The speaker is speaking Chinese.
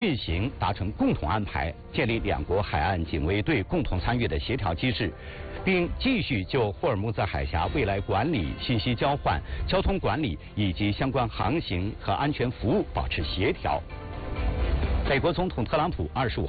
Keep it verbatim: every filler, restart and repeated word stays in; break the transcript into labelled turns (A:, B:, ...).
A: 运行达成共同安排，建立两国海岸警卫队共同参与的协调机制，并继续就霍尔木兹海峡未来管理、信息交换、交通管理以及相关航行和安全服务保持协调。美国总统特朗普二十五